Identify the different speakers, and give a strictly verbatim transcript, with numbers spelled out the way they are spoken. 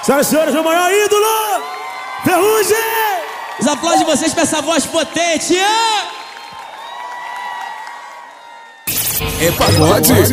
Speaker 1: Senhoras e senhores, o maior ídolo, Ferrugem!
Speaker 2: Os aplausos de vocês pra essa voz potente.
Speaker 3: É pagode.